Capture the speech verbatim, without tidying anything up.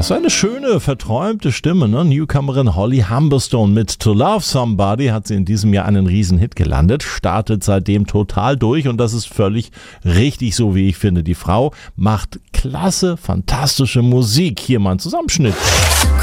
Was für eine schöne, verträumte Stimme, ne? Newcomerin Holly Humberstone mit To Love Somebody hat sie in diesem Jahr einen Riesenhit gelandet, startet seitdem total durch und das ist völlig richtig so, wie ich finde. Die Frau macht klasse, fantastische Musik. Hier mal ein Zusammenschnitt.